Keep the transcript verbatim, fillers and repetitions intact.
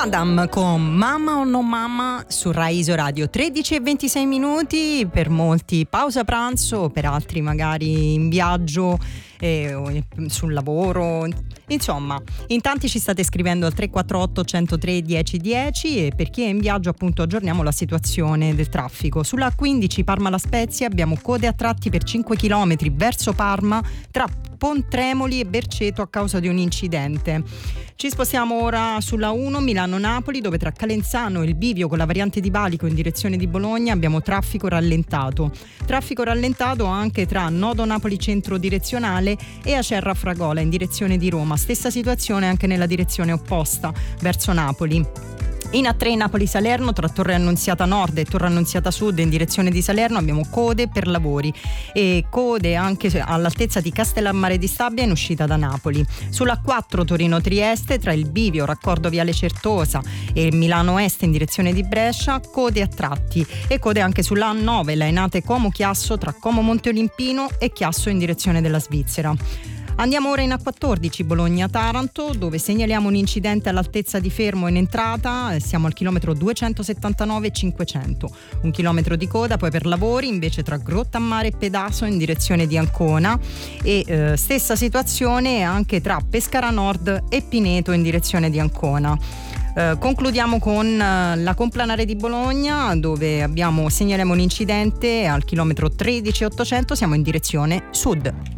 Adam con Mamma o no mamma su Rai Iso Radio. Tredici e ventisei minuti, per molti pausa pranzo, per altri magari in viaggio, eh, sul lavoro. Insomma, in tanti ci state scrivendo al tre quattro otto, uno zero tre, dieci dieci, e per chi è in viaggio appunto aggiorniamo la situazione del traffico. Sulla A quindici Parma La Spezia abbiamo code a tratti per cinque chilometri verso Parma tra Pontremoli e Berceto a causa di un incidente. Ci spostiamo ora sulla uno Milano-Napoli, dove tra Calenzano e il bivio con la variante di Valico in direzione di Bologna abbiamo traffico rallentato. Traffico rallentato anche tra Nodo Napoli centro direzionale e Acerra Fragola in direzione di Roma. Stessa situazione anche nella direzione opposta, verso Napoli. In A tre Napoli-Salerno tra Torre Annunziata Nord e Torre Annunziata Sud in direzione di Salerno abbiamo code per lavori e code anche all'altezza di Castellammare di Stabia in uscita da Napoli. Sulla quattro Torino-Trieste tra il bivio raccordo Viale Certosa e Milano Est in direzione di Brescia code a tratti, e code anche sulla A nove Laenate Como-Chiasso tra Como Monte Olimpino e Chiasso in direzione della Svizzera. Andiamo ora in A quattordici Bologna-Taranto, dove segnaliamo un incidente all'altezza di Fermo in entrata. Siamo al chilometro duecentosettantanove e cinquecento. Un chilometro di coda poi per lavori invece tra Grottammare e Pedaso in direzione di Ancona, e eh, stessa situazione anche tra Pescara Nord e Pineto in direzione di Ancona. Eh, concludiamo con eh, la Complanare di Bologna, dove abbiamo segnaliamo un incidente al chilometro tredici e ottocento, siamo in direzione sud.